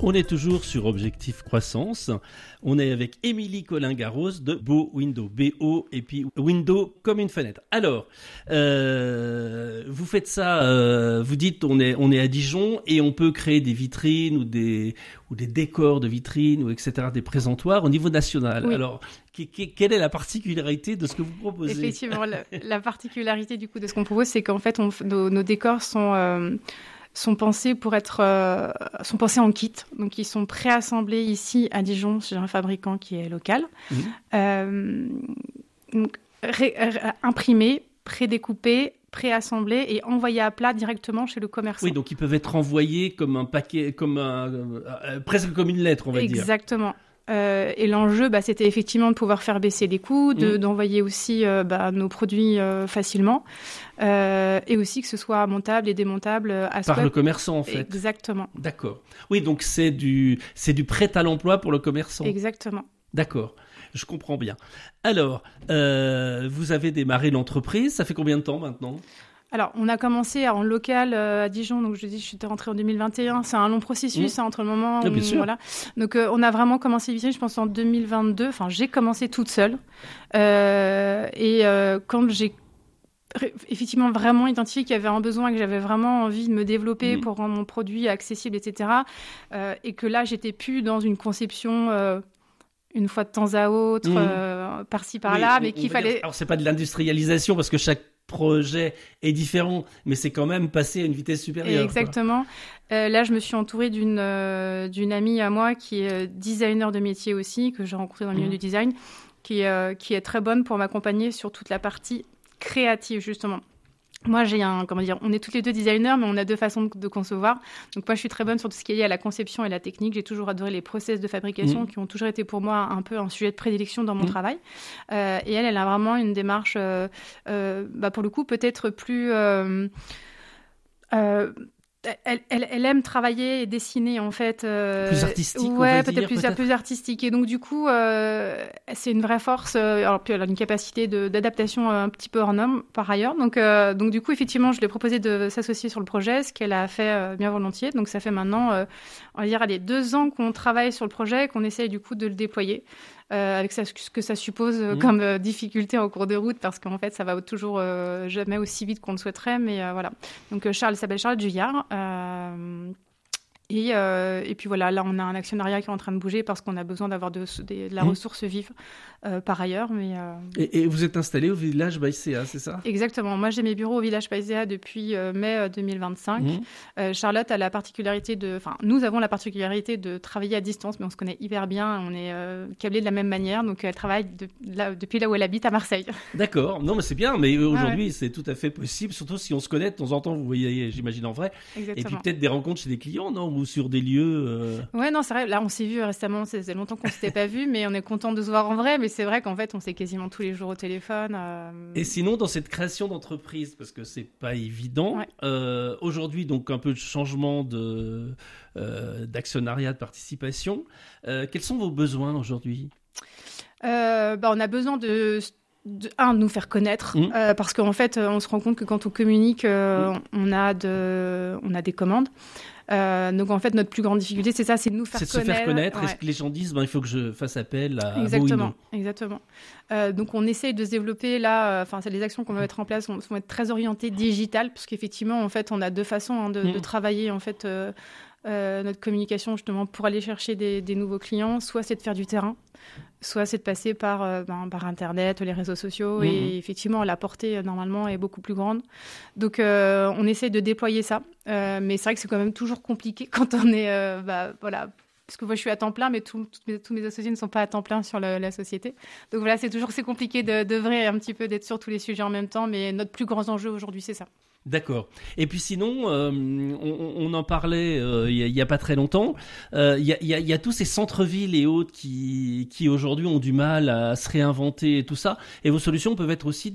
On est toujours sur Objectif Croissance. On est avec Émilie Collin-Garros de Beau Window, B-O et puis Window comme une fenêtre. Alors, vous faites ça, vous dites on est à Dijon et on peut créer des vitrines ou des décors de vitrines ou etc., des présentoirs au niveau national. Oui. Alors, quelle est la particularité de ce que vous proposez ? Effectivement, la particularité du coup de ce qu'on propose, c'est qu'en fait nos décors sont pensés sont pensés en kit, donc ils sont préassemblés ici à Dijon chez un fabricant qui est local, donc imprimés, prédécoupés, préassemblés et envoyés à plat directement chez le commerçant. Oui, donc ils peuvent être envoyés comme un paquet, presque comme une lettre, on va dire. Exactement. Et l'enjeu, c'était effectivement de pouvoir faire baisser les coûts, d'envoyer aussi nos produits facilement, et aussi que ce soit montable et démontable à soi. Par le commerçant, en fait. Exactement. D'accord. Oui, donc c'est du prêt à l'emploi pour le commerçant. Exactement. D'accord. Je comprends bien. Alors, vous avez démarré l'entreprise. Ça fait combien de temps maintenant ? Alors, on a commencé en local à Dijon, donc je suis rentrée en 2021. C'est un long processus entre le moment où... Bien sûr. Voilà. Donc, on a vraiment commencé, je pense, en 2022. Enfin, j'ai commencé toute seule. Quand j'ai effectivement vraiment identifié qu'il y avait un besoin, que j'avais vraiment envie de me développer pour rendre mon produit accessible, etc., et que là, j'étais plus dans une conception... une fois de temps à autre, par-ci, par-là, mais qu'il fallait... Alors, c'est pas de l'industrialisation, parce que chaque projet est différent, mais c'est quand même passé à une vitesse supérieure. Exactement. Là, je me suis entourée d'une amie à moi qui est designer de métier aussi, que j'ai rencontrée dans le milieu du design, qui est très bonne pour m'accompagner sur toute la partie créative, justement. Moi, on est toutes les deux designers, mais on a deux façons de concevoir. Donc, moi, je suis très bonne sur tout ce qui est lié à la conception et la technique. J'ai toujours adoré les process de fabrication qui ont toujours été pour moi un peu un sujet de prédilection dans mon travail. Et elle a vraiment une démarche, pour le coup, peut-être plus... Elle aime travailler et dessiner, en fait. Plus artistique, on va dire, peut-être plus artistique. Et donc, du coup, c'est une vraie force. Alors, puis elle a une capacité d'adaptation un petit peu hors norme, par ailleurs. Donc, du coup, effectivement, je lui ai proposé de s'associer sur le projet, ce qu'elle a fait bien volontiers. Donc, ça fait maintenant, on va dire, 2 ans qu'on travaille sur le projet et qu'on essaye, du coup, de le déployer. Avec ce que ça suppose comme difficulté en cours de route, parce qu'en fait, ça va toujours jamais aussi vite qu'on le souhaiterait, mais voilà. Donc, Charles s'appelle Charles Juillard. Et puis voilà, là, on a un actionnariat qui est en train de bouger parce qu'on a besoin d'avoir de la ressource vive par ailleurs. Mais, Et vous êtes installé au village Baïséa, c'est ça ? Exactement. Moi, j'ai mes bureaux au village Baïséa depuis mai 2025. Charlotte a la particularité nous avons la particularité de travailler à distance, mais on se connaît hyper bien. On est câblés de la même manière. Donc, elle travaille depuis là où elle habite, à Marseille. D'accord. Non, mais c'est bien. Mais aujourd'hui, c'est tout à fait possible. Surtout si on se connaît de temps en temps, vous voyez, j'imagine, en vrai. Exactement. Et puis peut-être des rencontres chez des clients, non ? Ou sur des lieux... Ouais, non, c'est vrai. Là, on s'est vus récemment. Ça faisait longtemps qu'on ne s'était pas vus, mais on est content de se voir en vrai. Mais c'est vrai qu'en fait, on s'est quasiment tous les jours au téléphone. Et sinon, dans cette création d'entreprise, parce que c'est pas évident, aujourd'hui, donc un peu de changement d'actionnariat, de participation. Quels sont vos besoins aujourd'hui ? On a besoin de nous faire connaître, parce qu'en fait, on se rend compte que quand on communique, on a des commandes. Donc en fait, notre plus grande difficulté, c'est ça, c'est de nous faire connaître. C'est de se faire connaître. Ouais. Est-ce que les gens disent, il faut que je fasse appel à Exactement. Donc on essaye de se développer là. Les actions qu'on va mettre en place vont être très orientées digitales, parce qu'effectivement, en fait, on a 2 façons de travailler en fait notre communication justement pour aller chercher des nouveaux clients. Soit c'est de faire du terrain, soit c'est de passer par Internet, les réseaux sociaux. Et effectivement, la portée, normalement, est beaucoup plus grande. Donc, on essaie de déployer ça. Mais c'est vrai que c'est quand même toujours compliqué quand on est... parce que moi, je suis à temps plein, mais tous mes associés ne sont pas à temps plein sur la société. Donc, voilà, c'est compliqué d'œuvrer un petit peu, d'être sur tous les sujets en même temps. Mais notre plus grand enjeu aujourd'hui, c'est ça. D'accord. Et puis sinon, on en parlait il y a pas très longtemps. Il y a tous ces centres-villes et autres qui aujourd'hui ont du mal à se réinventer et tout ça. Et vos solutions peuvent être aussi